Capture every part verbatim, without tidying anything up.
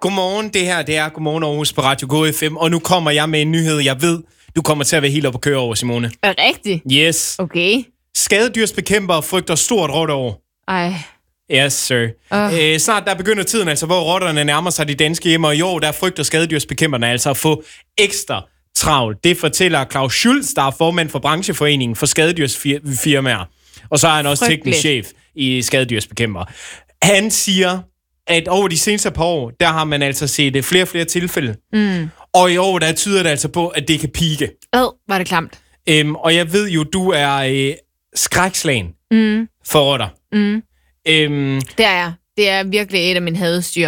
Godmorgen, det her det er Godmorgen Aarhus på Radio Go F M, og nu kommer jeg med en nyhed, jeg ved, du kommer til at være helt oppe at køre over, Simone. Er det rigtigt? Yes. Okay. Skadedyrsbekæmpere frygter stort rotter. Ej. Yes, sir. Uh. Æ, snart der begynder tiden, altså, hvor rotterne nærmer sig de danske hjem, og i år der frygter skadedyrsbekæmperne altså at få ekstra travlt. Det fortæller Claus Schultz, der er formand for brancheforeningen for skadedyrsfirmaer. Og så er han også teknisk chef i skadedyrsbekæmpere. Han siger, at over de seneste par år, der har man altså set flere og flere tilfælde. Mm. Og i år, der tyder det altså på, at det kan pike. Åh, oh, var det klamt. Øhm, og jeg ved jo, du er øh, skrækslagen mm. for rotter. Mm. Øhm, det er jeg. Det er virkelig et af mine hadestyr.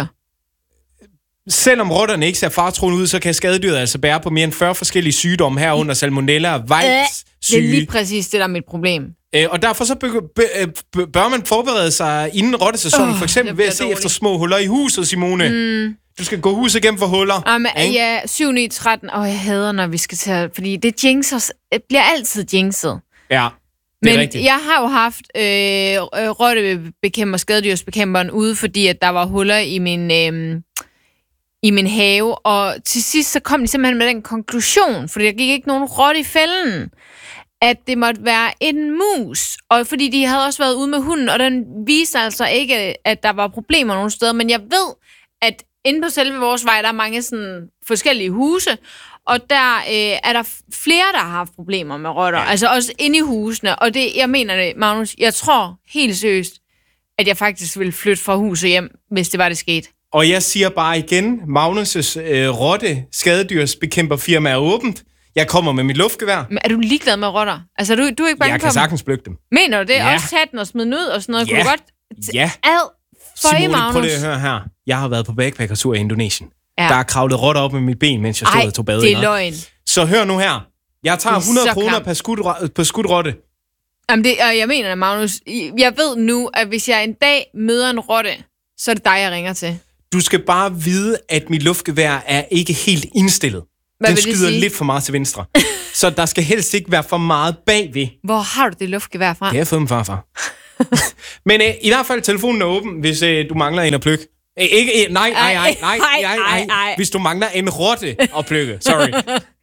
Selvom rotterne ikke ser faretroende ud, så kan skadedyret altså bære på mere end fyrre forskellige sygdomme herunder salmonella og vejssyge. Det er lige præcis det, der er mit problem. Øh, og derfor så bør man forberede sig inden rottesæsonen, oh, for eksempel ved at se dårlig. efter små huller i huset, Simone. Mm. Du skal gå huset igennem for huller. Ah, men, ja, syv ni tretten. Åh, jeg hader, når vi skal til, fordi det jinxer, det bliver altid jinxet. Ja, det er men rigtigt. Jeg har jo haft øh, rottebekæmper, skadedyrsbekæmperen ude, fordi at der var huller i min... Øh, i min have, og til sidst så kom de simpelthen med den konklusion, fordi der gik ikke nogen rotte i fælden, at det måtte være en mus, og fordi de havde også været ude med hunden, og den viste altså ikke, at der var problemer nogen steder, men jeg ved, at inde på selve vores vej, der er mange sådan forskellige huse, og der øh, er der flere, der har haft problemer med rotter, ja. Altså også inde i husene, og det, jeg mener det, Magnus, jeg tror helt seriøst, at jeg faktisk ville flytte fra huset hjem, hvis det var, det skete. Og jeg siger bare igen, Magnus' øh, rotte skadedyrsbekæmperfirma er åbent. Jeg kommer med mit luftgevær. Men er du ligeglad med rotter? Altså, du, du er ikke bange Jeg for kan sagtens plukke dem. Mener du det? Ja. Også tage den og smide den ud og sådan noget? Ja. Kunne du godt... Ja. Ad, Simone, Magnus. prøv lige at høre her. Jeg har været på backpackertur i Indonesien. Ja. Der er kravlet rotter op med mit ben, mens jeg stod Ej, og tog bad. det er løgn. Så hør nu her. Jeg tager hundrede kroner per skud, per skudrotte. Jamen, det, og jeg mener det, Magnus. Jeg ved nu, at hvis jeg en dag møder en rotte, så er det dig, jeg ringer til. Du skal bare vide, at mit luftgevær er ikke helt indstillet. Hvad Den skyder lidt for meget til venstre. Så der skal helst ikke være for meget bagved. Hvor har du det luftgevær fra? Det har jeg fået min farfar. Men øh, i hvert fald, telefonen er åben, hvis øh, du mangler en at plukke. Øh, ikke, øh, nej, nej, nej, nej, nej, nej, nej. Hvis du mangler en rotte at plukke. Sorry.